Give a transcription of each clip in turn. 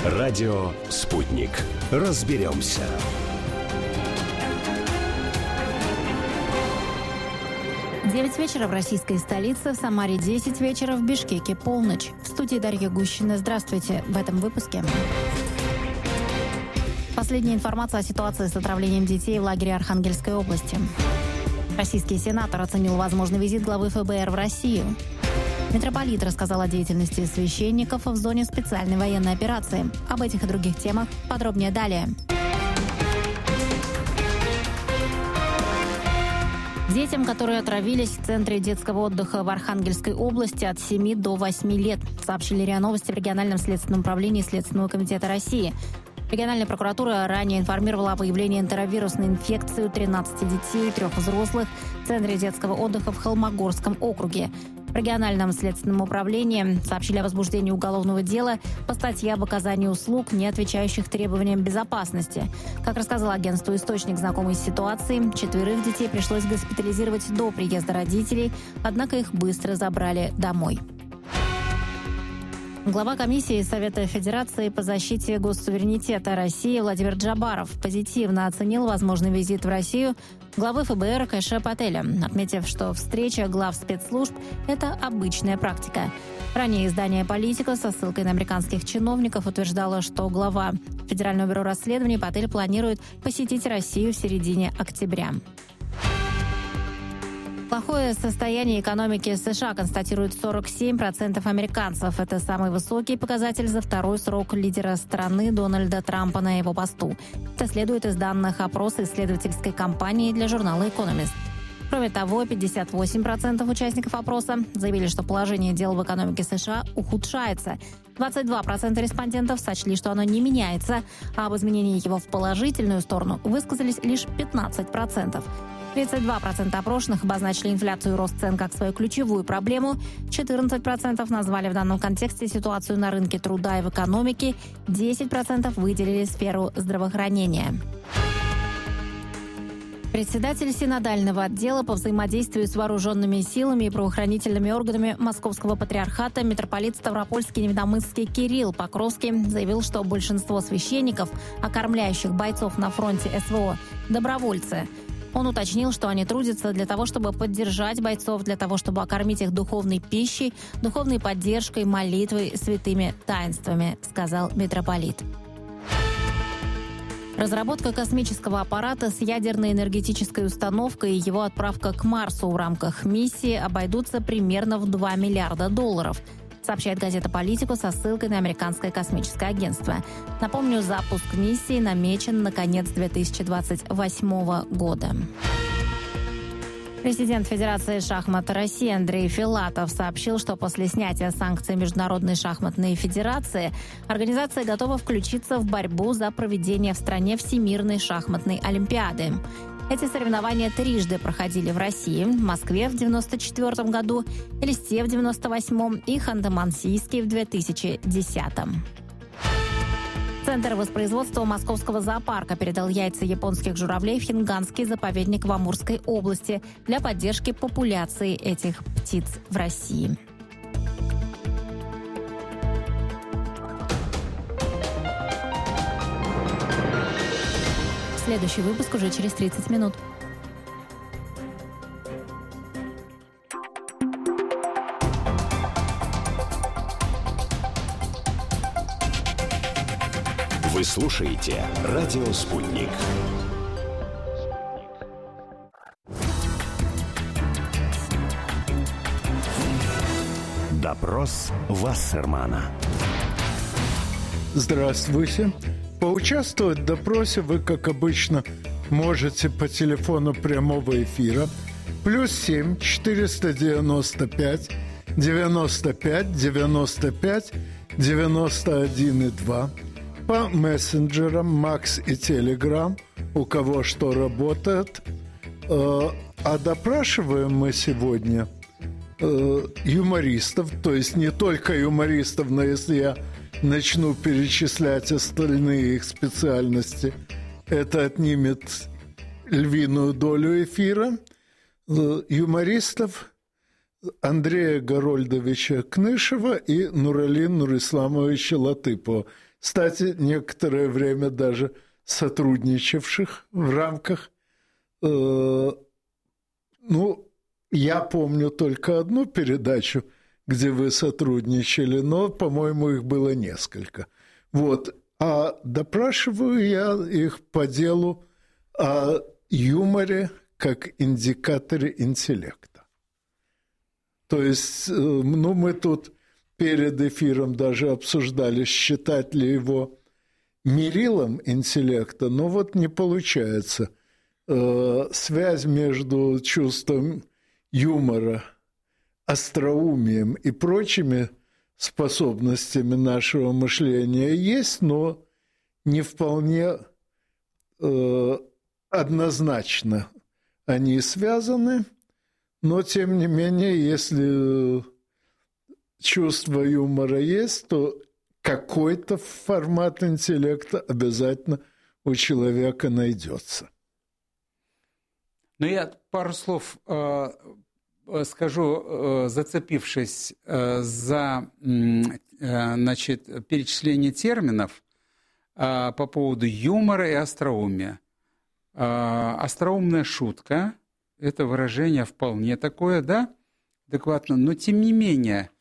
Радио «Спутник». Разберемся. Девять вечера в российской столице, в Самаре 10 вечера, в Бишкеке полночь. В студии Дарья Гущина. Здравствуйте. В этом выпуске. Последняя информация о ситуации с отравлением детей в лагере Архангельской области. Российский сенатор оценил возможный визит главы ФБР в Россию. Митрополит рассказал о деятельности священников в зоне специальной военной операции. Об этих и других темах подробнее далее. Детям, которые отравились в Центре детского отдыха в Архангельской области от 7 до 8 лет, сообщили РИА Новости в региональном следственном управлении Следственного комитета России. Региональная прокуратура ранее информировала о появлении энтеровирусной инфекции у 13 детей и 3 взрослых в Центре детского отдыха в Холмогорском округе. В региональном следственном управлении сообщили о возбуждении уголовного дела по статье об оказании услуг, не отвечающих требованиям безопасности. Как рассказал агентству источник, знакомый с ситуацией, 4 детей пришлось госпитализировать до приезда родителей, однако их быстро забрали домой. Глава комиссии Совета Федерации по защите госсуверенитета России Владимир Джабаров позитивно оценил возможный визит в Россию главы ФБР Кэша Пателя, отметив, что встреча глав спецслужб – это обычная практика. Ранее издание «Политика» со ссылкой на американских чиновников утверждало, что глава Федерального бюро расследований Патель планирует посетить Россию в середине октября. Плохое состояние экономики США констатирует 47% американцев. Это самый высокий показатель за второй срок лидера страны Дональда Трампа на его посту. Это следует из данных опроса исследовательской компании для журнала «Экономист». Кроме того, 58% участников опроса заявили, что положение дел в экономике США ухудшается. 22% респондентов сочли, что оно не меняется, а об изменении его в положительную сторону высказались лишь 15%. 32% опрошенных обозначили инфляцию и рост цен как свою ключевую проблему, 14% назвали в данном контексте ситуацию на рынке труда и в экономике, 10% выделили сферу здравоохранения. Председатель синодального отдела по взаимодействию с вооруженными силами и правоохранительными органами Московского патриархата митрополит Ставропольский Невиномысский Кирилл Покровский заявил, что большинство священников, окормляющих бойцов на фронте СВО, добровольцы. Он уточнил, что они трудятся для того, чтобы поддержать бойцов, для того, чтобы окормить их духовной пищей, духовной поддержкой, молитвой, святыми таинствами, сказал митрополит. Разработка космического аппарата с ядерной энергетической установкой и его отправка к Марсу в рамках миссии обойдутся примерно в $2 миллиарда, сообщает газета «Политику» со ссылкой на американское космическое агентство. Напомню, запуск миссии намечен на конец 2028 года. Президент Федерации шахмата России Андрей Филатов сообщил, что после снятия санкций Международной шахматной федерации организация готова включиться в борьбу за проведение в стране Всемирной шахматной олимпиады. Эти соревнования трижды проходили в России: в Москве в 1994 году, Элисте в 1998 и Ханты-Мансийске в 2010. Центр воспроизводства Московского зоопарка передал яйца японских журавлей в Хинганский заповедник в Амурской области для поддержки популяции этих птиц в России. Следующий выпуск уже через 30 минут. Вы слушаете «Радио Спутник». Допрос Вассермана. Здравствуйте. Поучаствовать в допросе вы, как обычно, можете по телефону прямого эфира +7 495 95 95 91,2, по мессенджерам Макс и Телеграм, у кого что работает. А допрашиваем мы сегодня юмористов, то есть не только юмористов, но если я начну перечислять остальные их специальности, это отнимет львиную долю эфира. Юмористов Андрея Горольдовича Кнышева и Нуралин Нурисламовича Латыпова. кстати, некоторое время даже сотрудничавших в рамках. Я помню только одну передачу, где вы сотрудничали, но, по-моему, их было несколько. Вот. А допрашиваю я их по делу о юморе как индикаторе интеллекта. То есть, мы тут перед эфиром даже обсуждали, считать ли его мерилом интеллекта, но вот не получается. Связь между чувством юмора, остроумием и прочими способностями нашего мышления есть, но не вполне однозначно они связаны, но тем не менее, если чувство юмора есть, то какой-то формат интеллекта обязательно у человека найдется. Но я пару слов скажу, зацепившись за перечисление терминов по поводу юмора и остроумия. Остроумная шутка – это выражение вполне такое, да, адекватно, но тем не менее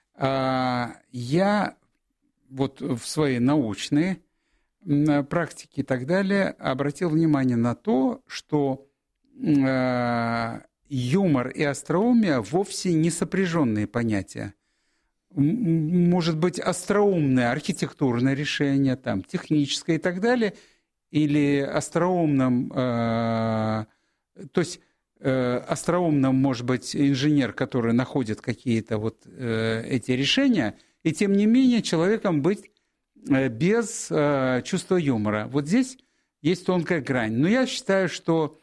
я вот в своей научной практике и так далее обратил внимание на то, что юмор и остроумие вовсе не сопряженные понятия. Может быть, остроумное архитектурное решение, там, техническое и так далее, или остроумным, то есть остроумным может быть инженер, который находит какие-то вот эти решения, и тем не менее человеком быть без чувства юмора. Вот здесь есть тонкая грань. Но я считаю, что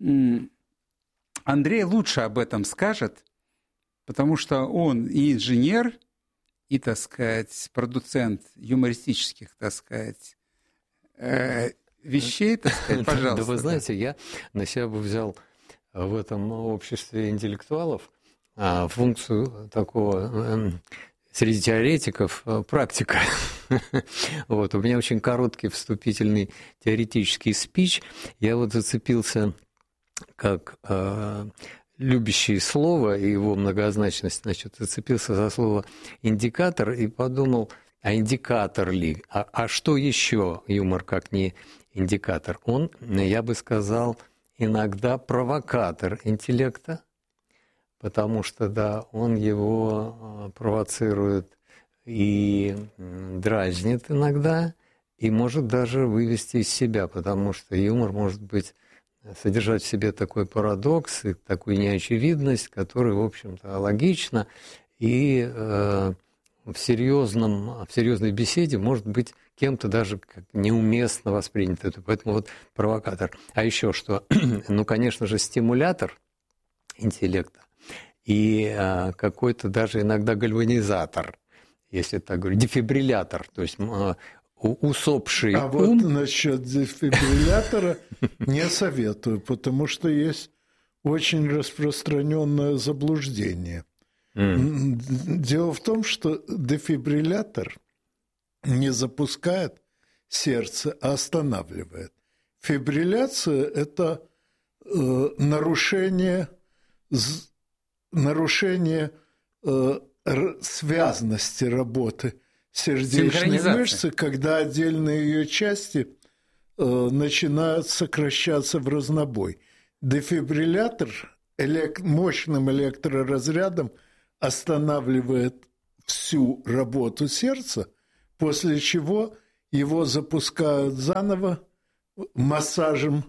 Андрей лучше об этом скажет, потому что он и инженер, и, так сказать, продуцент юмористических, так сказать, вещей, так сказать, пожалуйста. Да вы знаете, я на себя бы взял в этом обществе интеллектуалов функцию такого среди теоретиков практика. Вот. У меня очень короткий вступительный теоретический спич. Я вот зацепился как любящий слово и его многозначность, значит, зацепился за слово «индикатор» и подумал, а индикатор ли? А что еще юмор, как не индикатор? Он, я бы сказал, иногда провокатор интеллекта, потому что, да, он его провоцирует и дразнит иногда, и может даже вывести из себя, потому что юмор может быть содержать в себе такой парадокс и такую неочевидность, которая, в общем-то, логична, и в серьезной беседе может быть кем-то даже как неуместно воспринято. Поэтому вот провокатор. А еще что? Ну, конечно же, стимулятор интеллекта и какой-то даже иногда гальванизатор, если так говорить, дефибриллятор, то есть усопший ум. Вот насчет дефибриллятора не советую, потому что есть очень распространенное заблуждение. Дело в том, что дефибриллятор не запускает сердце, а останавливает. Фибрилляция – это нарушение связности работы сердечной мышцы, когда отдельные ее части начинают сокращаться в разнобой. Дефибриллятор мощным электроразрядом останавливает всю работу сердца, после чего его запускают заново массажем,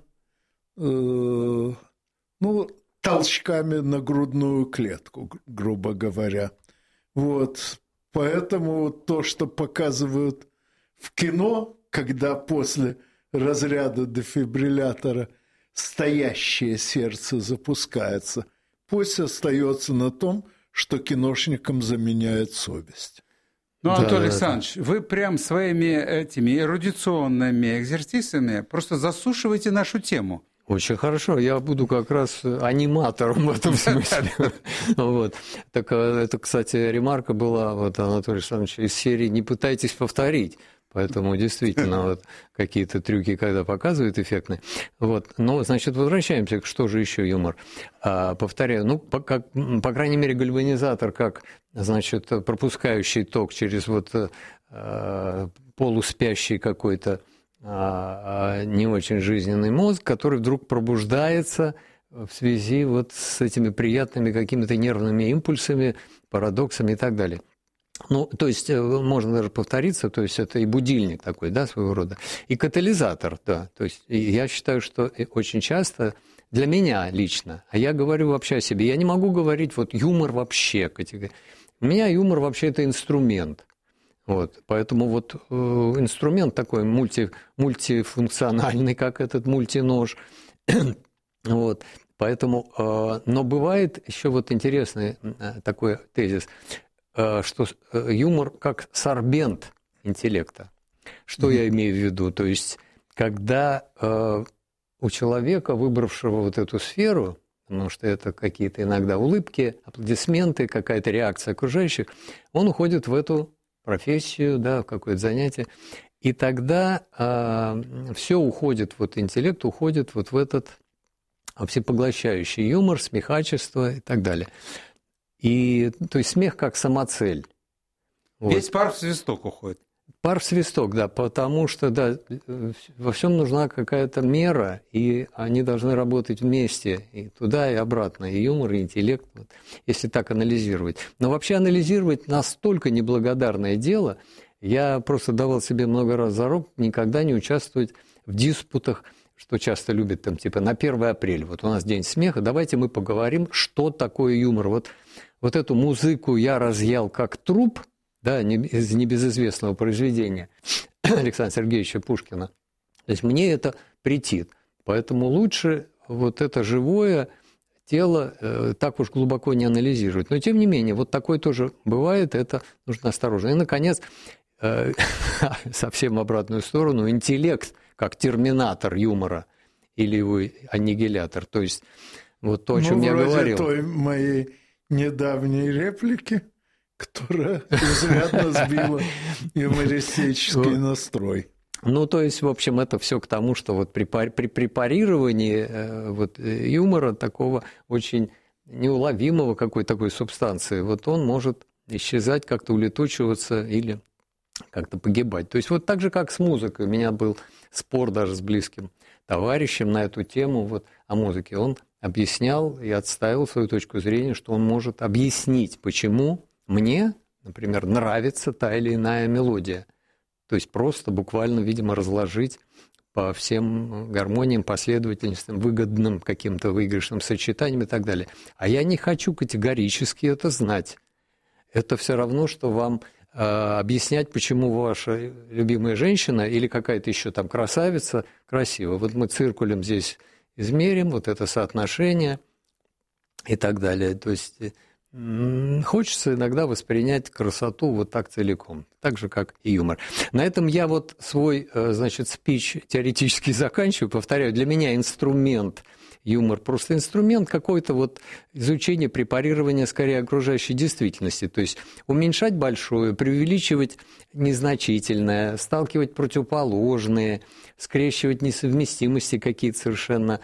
толчками на грудную клетку, грубо говоря. Вот. Поэтому то, что показывают в кино, когда после разряда дефибриллятора стоящее сердце запускается, пусть остается на том, что киношникам заменяет совесть. Ну, Анатолий Александрович, вы прям своими этими эрудиционными экзерсисами просто засушиваете нашу тему. Очень хорошо, я буду как раз аниматором в этом смысле. Вот. Так это, кстати, ремарка была, вот, Анатолий Александрович, из серии «Не пытайтесь повторить», Поэтому действительно вот какие-то трюки, когда показывают эффектные. Вот. Но, значит, возвращаемся, что же еще юмор. Повторяю, ну, по крайней мере, гальванизатор, как, значит, пропускающий ток через вот полуспящий какой-то не очень жизненный мозг, который вдруг пробуждается в связи вот с этими приятными какими-то нервными импульсами, парадоксами и так далее. Ну, то есть, можно даже повториться, то есть, это и будильник такой, да, своего рода, и катализатор, да, то есть, я считаю, что очень часто для меня лично, а я говорю вообще о себе, я не могу говорить вот юмор вообще, у меня юмор вообще это инструмент, вот, поэтому вот инструмент такой мультифункциональный, как этот мультинож, вот, поэтому, но бывает еще вот интересный такой тезис, что юмор как сорбент интеллекта. Что я имею в виду? То есть, когда у человека, выбравшего вот эту сферу, потому что это какие-то иногда улыбки, аплодисменты, какая-то реакция окружающих, он уходит в эту профессию, да, в какое-то занятие, и тогда все уходит, вот интеллект уходит вот в этот всепоглощающий юмор, смехачество и так далее. И, то есть смех как самоцель. Весь пар в свисток уходит. Пар в свисток, да, потому что, да, во всем нужна какая-то мера, и они должны работать вместе, и туда, и обратно, и юмор, и интеллект, вот, если так анализировать. Но вообще анализировать настолько неблагодарное дело, я просто давал себе много раз зарок никогда не участвовать в диспутах, что часто любят, там, типа, на 1 апреля, вот у нас день смеха, давайте мы поговорим, что такое юмор. Вот эту музыку я разъял как труп, да, из небезызвестного произведения Александра Сергеевича Пушкина. То есть мне это претит. Поэтому лучше вот это живое тело так уж глубоко не анализировать. Но тем не менее, вот такое тоже бывает, это нужно осторожно. И, наконец, совсем обратную сторону, интеллект как терминатор юмора или его аннигилятор. То есть вот то, о чем я говорил. Той моей недавней реплики, которая изрядно сбила юмористический настрой. Ну, то есть, в общем, это все к тому, что вот при препарировании вот, юмора такого очень неуловимого какой-то такой субстанции, вот он может исчезать, как-то улетучиваться или как-то погибать. То есть вот так же, как с музыкой. У меня был спор даже с близким товарищем на эту тему вот, о музыке. Он объяснял и отстаивал свою точку зрения, что он может объяснить, почему мне, например, нравится та или иная мелодия. То есть просто буквально, видимо, разложить по всем гармониям, последовательностям, выгодным каким-то выигрышным сочетаниям и так далее. А я не хочу категорически это знать. Это все равно, что вам объяснять, почему ваша любимая женщина или какая-то еще там красавица красива. Вот мы циркулем здесь измерим, вот это соотношение и так далее. То есть хочется иногда воспринять красоту вот так целиком, так же, как и юмор. На этом я вот свой, значит, спич теоретически заканчиваю. Повторяю, для меня инструмент юмор просто инструмент какой-то вот изучения, препарирования скорее окружающей действительности. То есть уменьшать большое, преувеличивать незначительное, сталкивать противоположные, скрещивать несовместимости какие-то совершенно,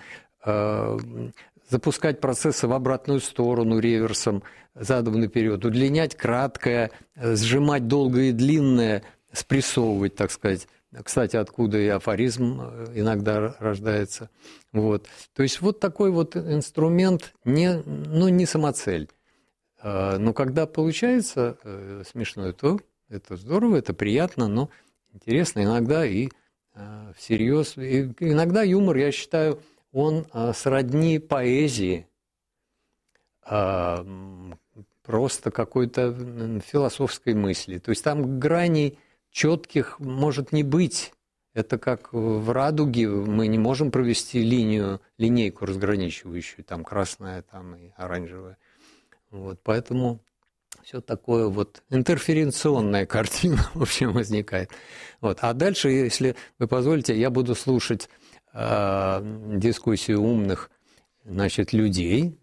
запускать процессы в обратную сторону реверсом заданный период, удлинять краткое, сжимать долгое и длинное, спрессовывать, так сказать. Кстати, откуда и афоризм иногда рождается. Вот. То есть вот такой вот инструмент, не самоцель. Но когда получается смешно, то это здорово, это приятно, но интересно иногда и всерьез. И иногда юмор, я считаю, он сродни поэзии, просто какой-то философской мысли. То есть там граней четких может не быть. Это как в радуге мы не можем провести линейку разграничивающую, там красная, там и оранжевая. Вот, поэтому все такое вот интерференционная картина, в общем, возникает. Вот. А дальше, если вы позволите, я буду слушать дискуссию умных, значит, людей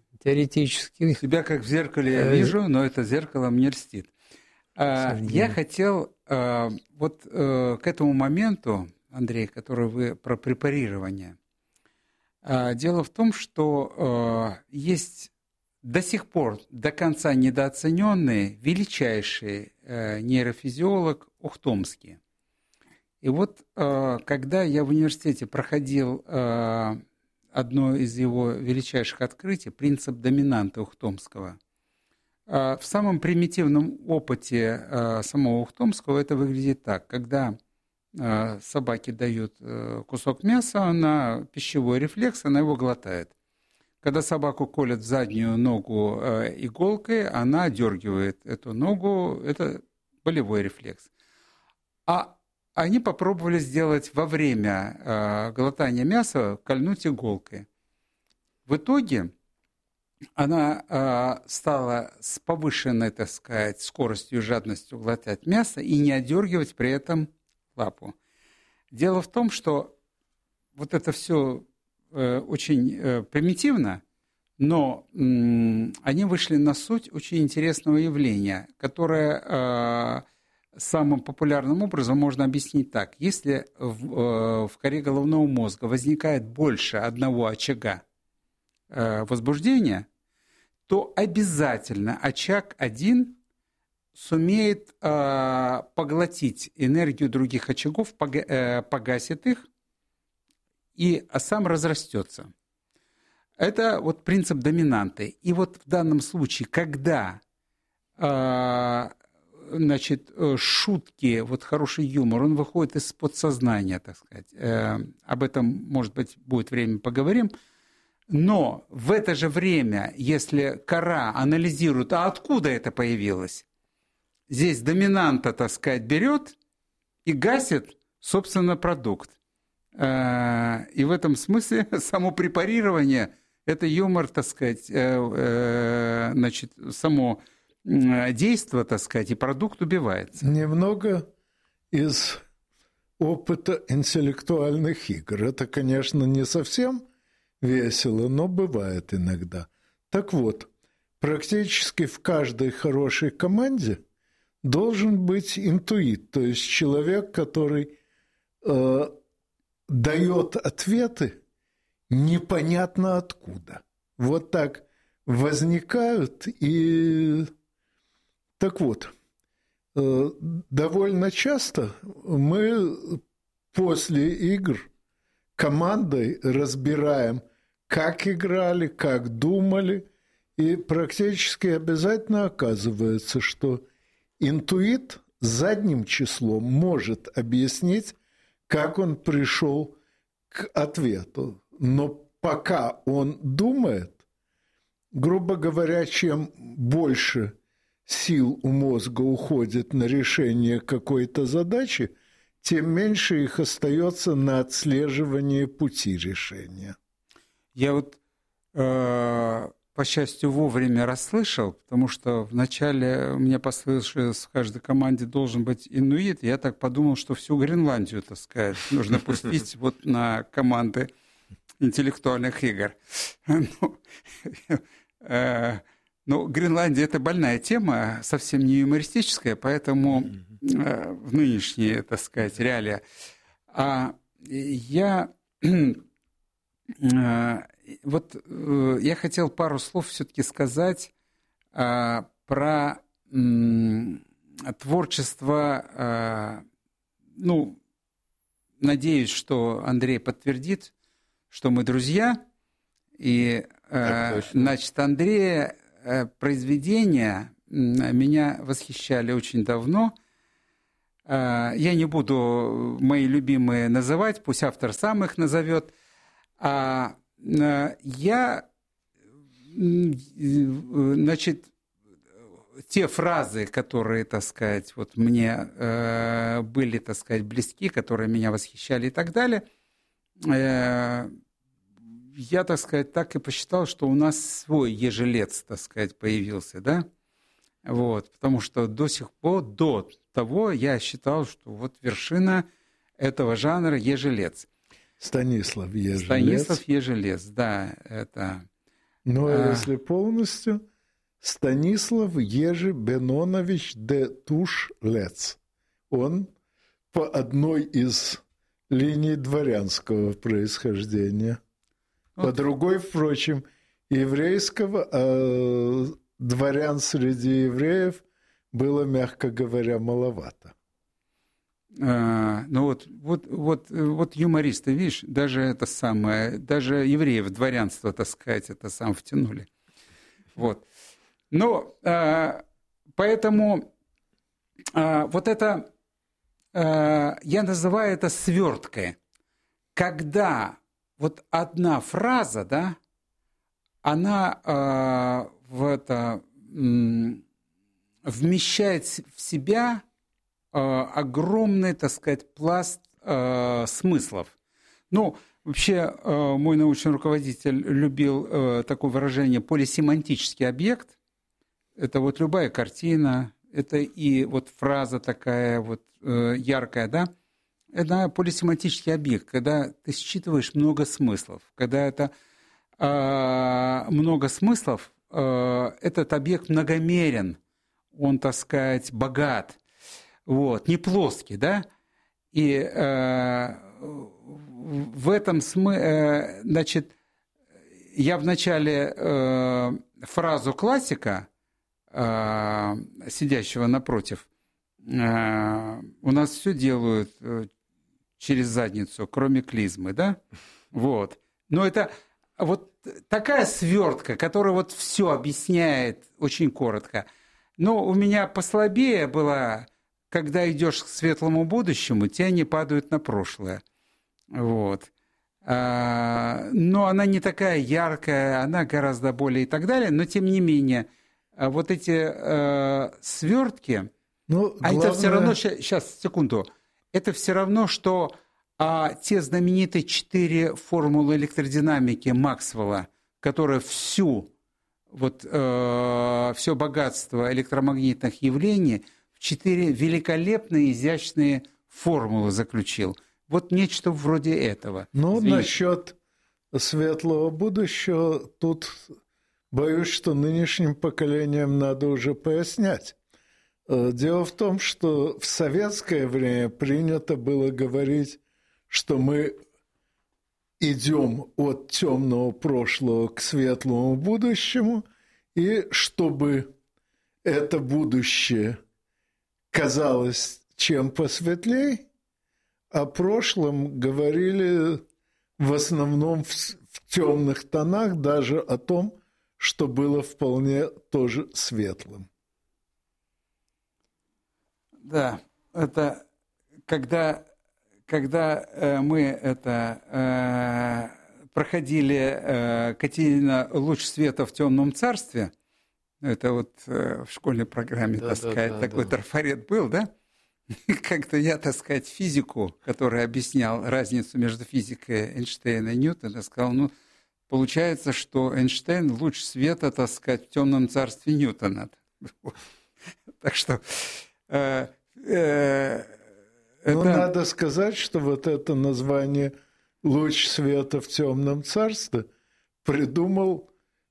теоретических. Себя как в зеркале я вижу, но это зеркало мне льстит. Я хотел к этому моменту, Андрей, который вы про препарирование, дело в том, что есть до сих пор до конца недооцененный величайший нейрофизиолог Ухтомский. И вот когда я в университете проходил одно из его величайших открытий, принцип доминанты Ухтомского, в самом примитивном опыте самого Ухтомского это выглядит так. Когда собаке дают кусок мяса, она пищевой рефлекс, она его глотает. Когда собаку колят в заднюю ногу иголкой, она отдергивает эту ногу, это болевой рефлекс. А они попробовали сделать во время глотания мяса, кольнуть иголкой. В итоге она стала с повышенной, так сказать, скоростью и жадностью глотать мясо и не отдергивать при этом лапу. Дело в том, что вот это все очень примитивно, но они вышли на суть очень интересного явления, которое самым популярным образом можно объяснить так. Если в коре головного мозга возникает больше одного очага возбуждения, то обязательно очаг один сумеет поглотить энергию других очагов, погасит их, и сам разрастется. Это вот принцип доминанты. И вот в данном случае, когда шутки, вот хороший юмор, он выходит из подсознания, так сказать. Об этом, может быть, будет время, поговорим. Но в это же время, если кора анализирует, а откуда это появилось, здесь доминанта, так сказать, берет и гасит, собственно, продукт. И в этом смысле само препарирование – это юмор, так сказать, само действие, так сказать, и продукт убивается. Немного из опыта интеллектуальных игр. Это, конечно, не совсем весело, но бывает иногда. Так вот, практически в каждой хорошей команде должен быть интуит, то есть человек, который дает ответы непонятно откуда. Вот так возникают и... Так вот, довольно часто мы после игр командой разбираем, как играли, как думали, и практически обязательно оказывается, что интуит задним числом может объяснить, как он пришел к ответу. Но пока он думает, грубо говоря, чем больше сил у мозга уходит на решение какой-то задачи, тем меньше их остается на отслеживание пути решения. Я вот, по счастью, вовремя расслышал, потому что вначале мне послышалось, в каждой команде должен быть инуит. Я так подумал, что всю Гренландию, так сказать, нужно пустить вот на команды интеллектуальных игр. Но Гренландия – это больная тема, совсем не юмористическая, поэтому в нынешние, так сказать, реалии. Я хотел пару слов все-таки сказать про творчество. Надеюсь, что Андрей подтвердит, что мы друзья. И, значит, Андрея произведения меня восхищали очень давно. Я не буду мои любимые называть, пусть автор сам их назовет. Значит, те фразы, которые, так сказать, вот мне были, так сказать, близки, которые меня восхищали и так далее, я, так сказать, так и посчитал, что у нас свой Ежелец, так сказать, появился, да? Вот, потому что до сих пор, до того я считал, что вот вершина этого жанра Ежелец. Станислав Ежелец. Станислав Ежелец, да, это... Но если полностью, Станислав Ежи Бенонович де Туш-Лец. он по одной из линий дворянского происхождения. По другой, впрочем, еврейского, а дворян среди евреев было, мягко говоря, маловато. Ну вот юмористы, видишь, даже это самое, даже евреев в дворянство, так сказать, это сам втянули. Вот. Но поэтому вот это, я называю это сверткой, когда вот одна фраза, да, она вмещает в себя огромный, так сказать, пласт смыслов. Ну, вообще, мой научный руководитель любил такое выражение «полисемантический объект». Это вот любая картина, это и вот фраза такая вот яркая, да? Это полисемантический объект, когда ты считываешь много смыслов. Когда это много смыслов, этот объект многомерен, он, так сказать, богат. Вот, не плоский, да? И в этом смысле, значит, я вначале фразу классика, сидящего напротив, у нас все делают через задницу, кроме клизмы, да? Вот. Но это вот такая свертка, которая вот все объясняет очень коротко. Но у меня послабее была... Когда идешь к светлому будущему, тени падают на прошлое. Вот. Но она не такая яркая, она гораздо более и так далее. Но, тем не менее, вот эти свертки, главное... это все равно... Сейчас, секунду. Это все равно, что те знаменитые 4 формулы электродинамики Максвелла, которые все богатство электромагнитных явлений... 4 великолепные, изящные формулы заключил. Вот нечто вроде этого. Ну, насчет светлого будущего, тут боюсь, что нынешним поколениям надо уже пояснять. Дело в том, что в советское время принято было говорить, что мы идем от темного прошлого к светлому будущему, и чтобы это будущее казалось чем посветлей, о прошлом говорили в основном в темных тонах, даже о том, что было вполне тоже светлым. Да, это когда мы проходили Катерина «Луч света в темном царстве», это вот в школьной программе, так сказать, такой трафарет был, да? Как-то я, так сказать, физику, который объяснял разницу между физикой Эйнштейна и Ньютона, сказал, получается, что Эйнштейн луч света, так сказать, в темном царстве Ньютона. Так что... надо сказать, что вот это название «луч света в темном царстве» придумал...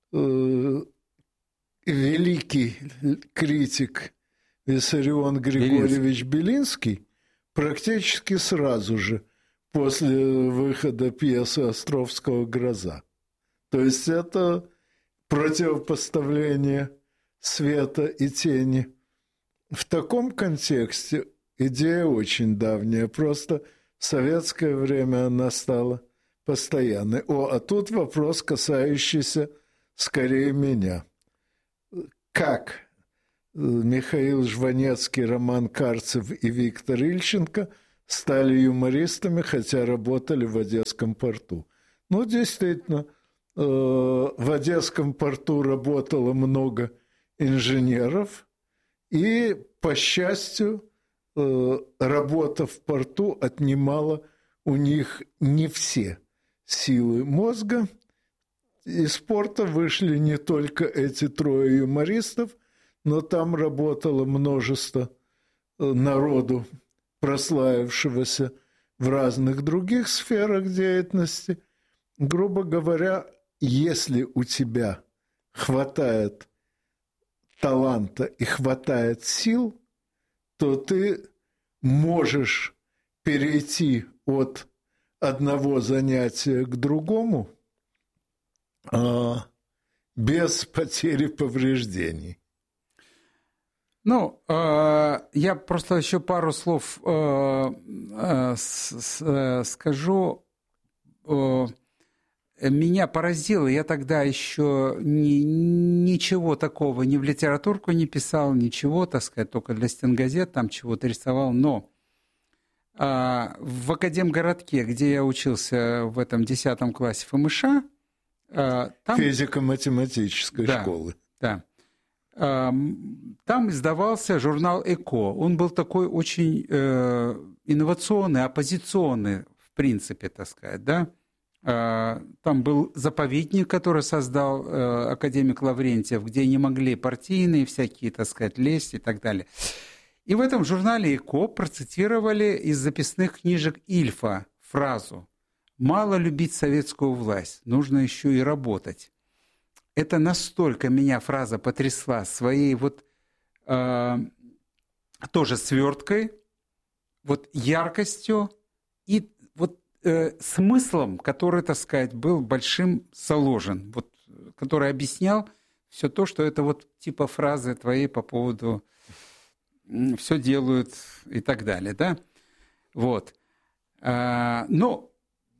великий критик Виссарион Григорьевич Белинский практически сразу же после выхода пьесы Островского «Гроза». То есть это противопоставление света и тени. В таком контексте идея очень давняя, просто в советское время она стала постоянной. А тут вопрос, касающийся скорее меня. Как Михаил Жванецкий, Роман Карцев и Виктор Ильченко стали юмористами, хотя работали в Одесском порту? Действительно, в Одесском порту работало много инженеров, и, по счастью, работа в порту отнимала у них не все силы мозга. Из порта вышли не только эти 3 юмористов, но там работало множество народу, прославившегося в разных других сферах деятельности. Грубо говоря, если у тебя хватает таланта и хватает сил, то ты можешь перейти от одного занятия к другому без потери повреждений. Ну, я просто еще пару слов скажу. Меня поразило, я тогда еще ничего такого ни в литературку не писал, ничего, так сказать, только для стенгазет там чего-то рисовал, но в Академгородке, где я учился в этом 10 классе ФМШ, там... Физико-математической школы. Да. Там издавался журнал «Эко». Он был такой очень инновационный, оппозиционный, в принципе, так сказать, да. Там был заповедник, который создал академик Лаврентьев, где не могли партийные всякие, так сказать, лезть и так далее. И в этом журнале «Эко» процитировали из записных книжек Ильфа фразу «Мало любить советскую власть, нужно еще и работать». Это настолько меня фраза потрясла своей вот тоже сверткой, вот яркостью и вот смыслом, который, так сказать, был большим заложен, вот, который объяснял все то, что это вот типа фразы твоей по поводу «все делают» и так далее, да? Вот. Но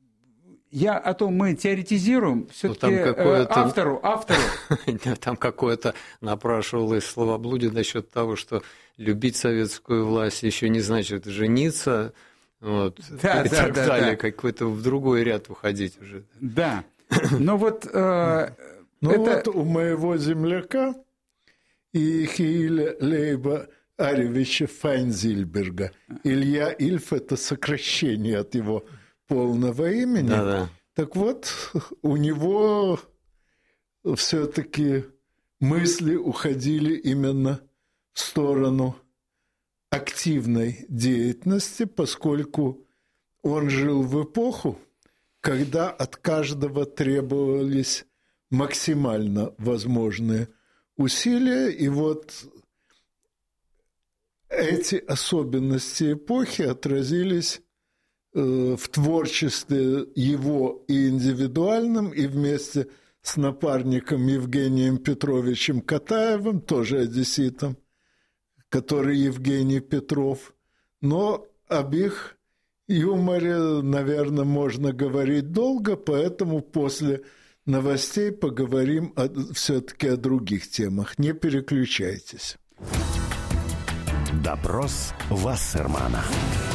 мы теоретизируем, все-таки автору. Там какое-то напрашивалось словоблудие насчет того, что любить советскую власть еще не значит жениться, вот, и так далее, какой-то в другой ряд уходить уже. Да, но вот... вот у моего земляка Ихииля Лейба Аревича Файнзильберга Илья Ильф – это сокращение от его полного имени. Да-да. Так вот, у него все-таки мысли уходили именно в сторону активной деятельности, поскольку он жил в эпоху, когда от каждого требовались максимально возможные усилия, и вот эти особенности эпохи отразились в творчестве его и индивидуальном, и вместе с напарником Евгением Петровичем Катаевым, тоже одесситом, который Евгений Петров. Но об их юморе, наверное, можно говорить долго, поэтому после новостей поговорим все-таки о других темах. Не переключайтесь. Допрос Вассермана.